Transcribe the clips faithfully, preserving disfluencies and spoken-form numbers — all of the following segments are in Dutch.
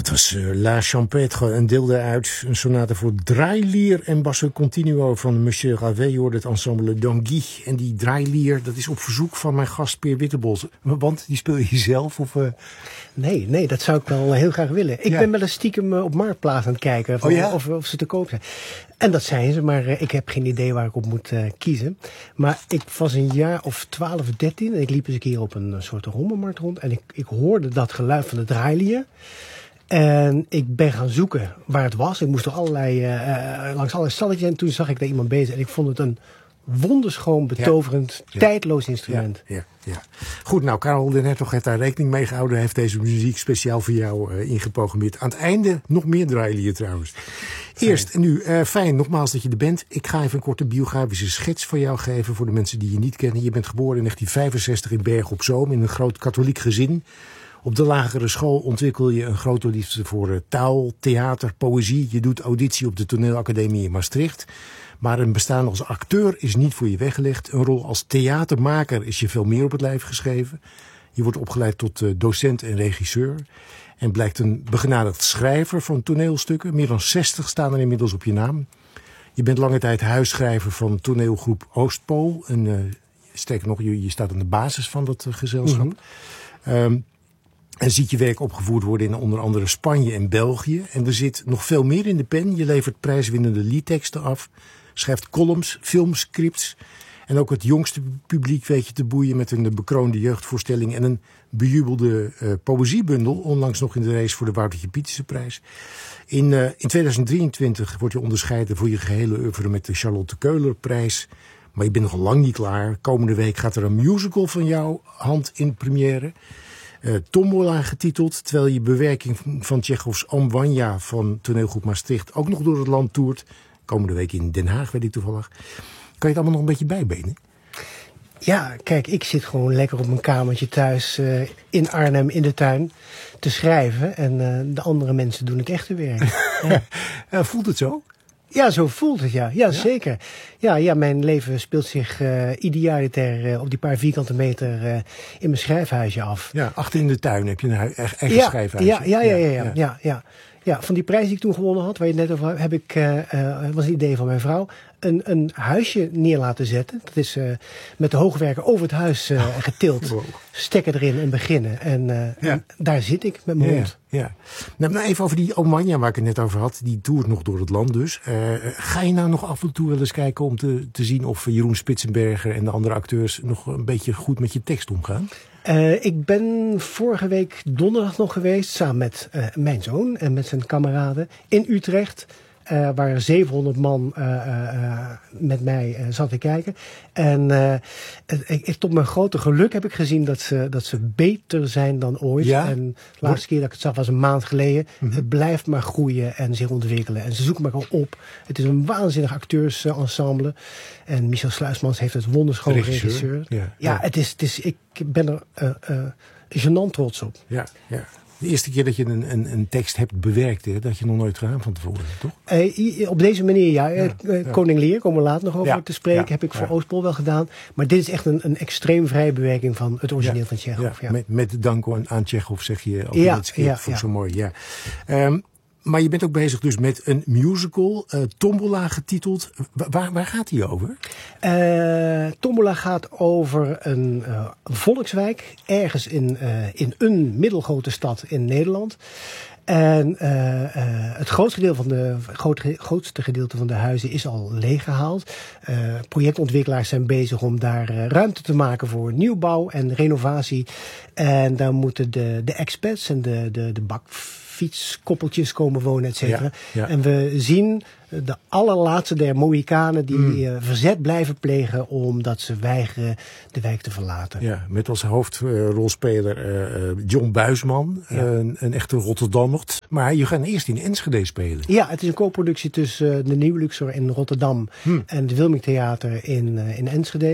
Het was uh, La Champêtre, een deel daaruit. Een sonate voor draailier en basso continuo van Monsieur Ravel. Je hoorde het ensemble Danguy. En die draailier, dat is op verzoek van mijn gast Peer Wittebols. Want die speel je zelf? Of, uh... Nee, nee, dat zou ik wel heel graag willen. Ik ja. ben wel eens stiekem uh, op Marktplaats aan het kijken of, oh, ja? of, of ze te koop zijn. En dat zijn ze, maar uh, ik heb geen idee waar ik op moet uh, kiezen. Maar ik was een jaar of twaalf, dertien en ik liep eens een keer op een soort rommelmarkt rond. En ik, ik hoorde dat geluid van de draailier. En ik ben gaan zoeken waar het was. Ik moest door allerlei, uh, langs allerlei stalletjes en toen zag ik daar iemand bezig. En ik vond het een wonderschoon, betoverend, ja. tijdloos instrument. Ja, ja, ja. Goed, nou, Karel Den Hertog heeft daar rekening mee gehouden. Hij heeft deze muziek speciaal voor jou uh, ingeprogrammeerd. Aan het einde nog meer draailier trouwens. Eerst, en nu, uh, fijn, nogmaals dat je er bent. Ik ga even een korte biografische schets voor jou geven voor de mensen die je niet kennen. Je bent geboren in negentien vijfenzestig in Bergen op Zoom in een groot katholiek gezin. Op de lagere school ontwikkel je een grote liefde voor uh, taal, theater, poëzie. Je doet auditie op de toneelacademie in Maastricht. Maar een bestaan als acteur is niet voor je weggelegd. Een rol als theatermaker is je veel meer op het lijf geschreven. Je wordt opgeleid tot uh, docent en regisseur. En blijkt een begenadigd schrijver van toneelstukken. Meer dan zestig staan er inmiddels op je naam. Je bent lange tijd huisschrijver van toneelgroep Oostpool. En uh, sterker nog, je, je staat aan de basis van dat uh, gezelschap. Mm-hmm. Um, En ziet je werk opgevoerd worden in onder andere Spanje en België. En er zit nog veel meer in de pen. Je levert prijswinnende liedteksten af. Schrijft columns, filmscripts. En ook het jongste publiek weet je te boeien met een bekroonde jeugdvoorstelling. En een bejubelde uh, poëziebundel. Onlangs nog in de race voor de Woutertje Pietersenprijs. In, uh, in tweeduizend drieëntwintig word je onderscheiden voor je gehele oeuvre met de Charlotte Keulerprijs. Maar je bent nog lang niet klaar. Komende week gaat er een musical van jouw hand in première. Uh, Tombola getiteld, terwijl je bewerking van Tjechovs Oom Vanja van toneelgroep Maastricht ook nog door het land toert. Komende week in Den Haag, weet ik toevallig. Kan je het allemaal nog een beetje bijbenen? Ja, kijk, ik zit gewoon lekker op mijn kamertje thuis uh, in Arnhem in de tuin te schrijven. En uh, de andere mensen doen het echte werk. Ja. uh, voelt het zo? Ja, zo voelt het, ja. Ja, ja? Zeker. Ja, ja, mijn leven speelt zich uh, idealiter uh, op die paar vierkante meter uh, in mijn schrijfhuisje af. Ja, achter in de tuin heb je een hu- eigen ja, schrijfhuisje. Ja, ja, ja, ja, ja, ja, ja, ja. Ja, van die prijs die ik toen gewonnen had, waar je het net over had, heb ik, uh, uh, was een idee van mijn vrouw, een, een huisje neer laten zetten. Dat is uh, met de hoogwerker over het huis uh, getild. Wow. Stekker erin en beginnen. En, uh, ja. en daar zit ik met mijn ja, hond. Ja. Nou, nou even over die Omanja waar ik het net over had. Die toert nog door het land dus. Uh, ga je nou nog af en toe wel eens kijken om te, te zien of Jeroen Spitsenberger en de andere acteurs nog een beetje goed met je tekst omgaan? Uh, ik ben vorige week donderdag nog geweest samen met uh, mijn zoon en met zijn kameraden in Utrecht. Uh, waar zevenhonderd man uh, uh, met mij uh, zat te kijken. En uh, ik, tot mijn grote geluk heb ik gezien dat ze, dat ze beter zijn dan ooit. Ja? En de laatste keer dat ik het zag was een maand geleden. Mm-hmm. Het blijft maar groeien en zich ontwikkelen. En ze zoeken maar gewoon op. Het is een waanzinnig acteursensemble. En Michel Sluismans heeft het wonderschoon regisseur. regisseur. Ja, ja, ja. Het is, het is, ik ben er uh, uh, gênant trots op. Ja, ja. De eerste keer dat je een, een, een tekst hebt bewerkt, hè, dat je nog nooit gedaan van tevoren, toch? Uh, op deze manier, ja. ja, uh, ja. Koning Lear, komen we later nog over ja, te spreken, ja, heb ik voor ja. Oostpool wel gedaan. Maar dit is echt een, een extreem vrije bewerking van het origineel ja, van Tjechov. Ja, ja. Met, met dank aan Tjechov zeg je ook ja, dit keer, ja, vond ik ja. zo mooi. Ja. Um, maar je bent ook bezig dus met een musical, uh, Tombola getiteld. Waar, waar gaat die over? Uh, Tombola gaat over een uh, volkswijk, ergens in, uh, in een middelgrote stad in Nederland. En uh, uh, het grootste, deel van de, groot, grootste gedeelte van de huizen is al leeggehaald. Uh, projectontwikkelaars zijn bezig om daar uh, ruimte te maken voor nieuwbouw en renovatie. En daar moeten de, de expats en de, de, de bakfietskoppeltjes komen wonen, et cetera. Ja, ja. En we zien de allerlaatste der Mohikanen die mm. uh, verzet blijven plegen omdat ze weigeren de wijk te verlaten. Ja, met als hoofdrolspeler uh, John Buisman, ja. uh, een, een echte Rotterdammer. Maar je gaat eerst in Enschede spelen. Ja, het is een co-productie tussen uh, de Nieuw Luxor in Rotterdam mm. en het Wilming Theater in, uh, in Enschede. Ja.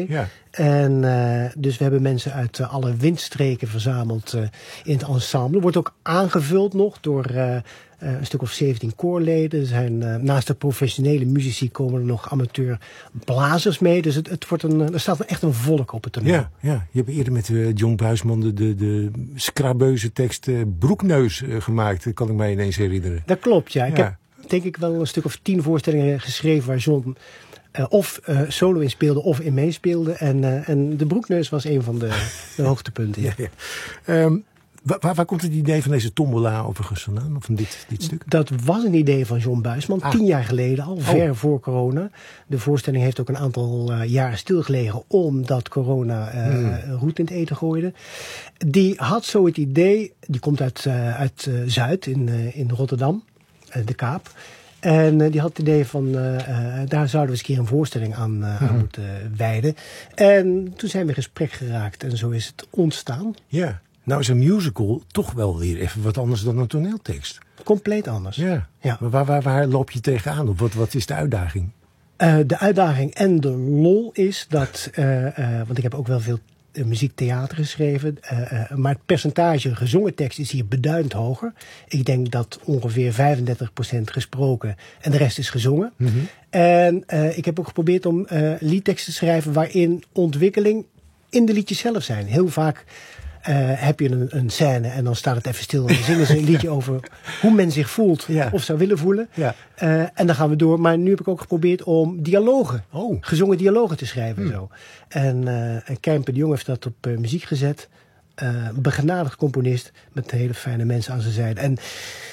En uh, dus we hebben mensen uit uh, alle windstreken verzameld uh, in het ensemble. Wordt ook aangevuld nog door uh, uh, een stuk of zeventien koorleden. Er zijn, uh, naast de professionele muzici komen er nog amateur blazers mee. Dus het, het wordt een, er staat echt een volk op het toneel. Ja, ja. Je hebt eerder met uh, John Buisman de, de, de scrabeuze tekst uh, Broekneus uh, gemaakt. Dat kan ik mij ineens herinneren. Dat klopt, ja. Ik ja. heb denk ik wel een stuk of tien voorstellingen geschreven waar John uh, of uh, solo in speelde of in meespeelde. En, uh, en de Broekneus was een van de, de hoogtepunten. Ja. Ja, ja. Um, waar, waar komt het idee van deze tombola overigens vandaan? Of van dit, dit stuk? Dat was een idee van John Buisman, ah. tien jaar geleden al, ver oh. voor corona. De voorstelling heeft ook een aantal uh, jaren stilgelegen omdat corona uh, hmm. roet in het eten gooide. Die had zo het idee, die komt uit, uh, uit uh, Zuid in, uh, in Rotterdam. De Kaap. En uh, die had het idee van, uh, uh, daar zouden we eens een keer een voorstelling aan, uh, mm-hmm. aan moeten wijden. En toen zijn we in gesprek geraakt en zo is het ontstaan. Ja, nou is een musical toch wel weer even wat anders dan een toneeltekst. Compleet anders. Ja, ja. Maar waar, waar, waar loop je tegenaan? Of wat, wat is de uitdaging? Uh, de uitdaging en de lol is dat, uh, uh, want ik heb ook wel veel Uh, muziektheater geschreven. Uh, uh, maar het percentage gezongen tekst is hier beduidend hoger. Ik denk dat ongeveer vijfendertig procent gesproken en de rest is gezongen. Mm-hmm. En uh, ik heb ook geprobeerd om uh, liedteksten te schrijven waarin ontwikkeling in de liedjes zelf zijn. Heel vaak uh, heb je een, een scène en dan staat het even stil. En dan zingen ze een liedje over hoe men zich voelt ja. of zou willen voelen. Ja. Uh, en dan gaan we door. Maar nu heb ik ook geprobeerd om dialogen, oh. gezongen dialogen te schrijven. Hmm. Zo. En, uh, en Kijmper de Jong heeft dat op uh, muziek gezet. Uh, begenadigd componist met hele fijne mensen aan zijn zijde. En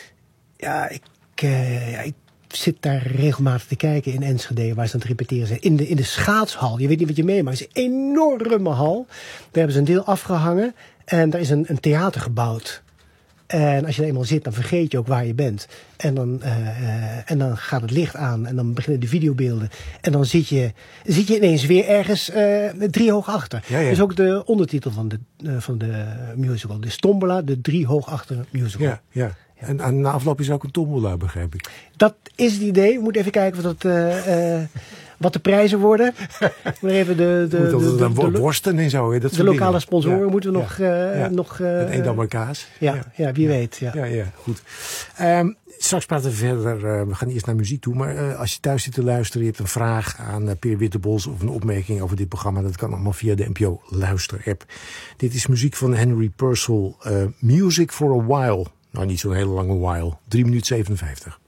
ja, ik, uh, ja, ik zit daar regelmatig te kijken in Enschede, waar ze aan het repeteren zijn. In de, in de schaatshal. Je weet niet wat je meemaakt. Het is een enorme hal. Daar hebben ze een deel afgehangen. En daar is een, een theater gebouwd. En als je er eenmaal zit, dan vergeet je ook waar je bent. En dan, uh, uh, en dan gaat het licht aan en dan beginnen de videobeelden. En dan zit je, zit je ineens weer ergens uh, drie hoog achter. Ja, ja. Dat is ook de ondertitel van de, uh, van de musical. De Tombola, de drie hoog achter musical. Ja, ja. Ja. En aan de afloop is ook een tombola, begrijp ik. Dat is het idee. We moeten even kijken wat, dat, uh, uh, wat de prijzen worden. We even de, de, moet de, de, de, de worsten en zo. Hè, dat de lokale dingen. sponsoren ja. moeten we nog... Uh, ja. nog uh, een Edammer kaas. Ja, ja. ja, wie ja. weet. Ja, ja, ja goed. Um, straks praten we verder. Uh, we gaan eerst naar muziek toe. Maar uh, als je thuis zit te luisteren, je hebt een vraag aan uh, Peer Wittebols of een opmerking over dit programma. Dat kan allemaal via de N P O Luister-app. Dit is muziek van Henry Purcell. Uh, Music for a While. Nou, niet zo'n hele lange while. drie minuten zevenenvijftig.